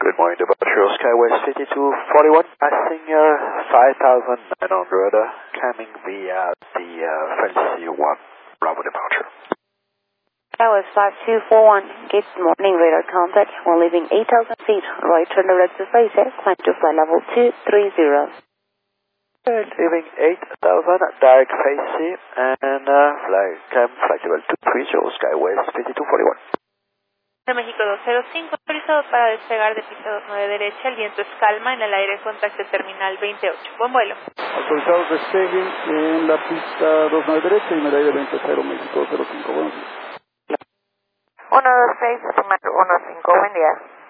Good morning, departure Skywest 5241, passing 5,900, coming via the Fantasy 1, Bravo departure. Skywest 5241, good morning, radar contact. We're leaving 8,000 feet, right turn direct to face air, climb to flight level 230. And leaving 8,000, direct face C, and flight level 230, Skywest 5241. México 205, autorizado para despegar de pista 29 derecha, el viento es calma, en el aire contacto terminal 28. Buen vuelo. Autorizados despegue en la pista 29 derecha y en el aire 20 México 05. Buenos días. 126, 15, buen día.